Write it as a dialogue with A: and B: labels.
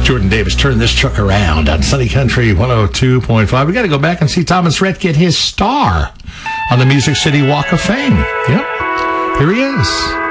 A: Jordan Davis turned this truck around on Sunny Country 102.5. We got to go back and see Thomas Rhett get his star on the Music City Walk of Fame. Yep. Here he is.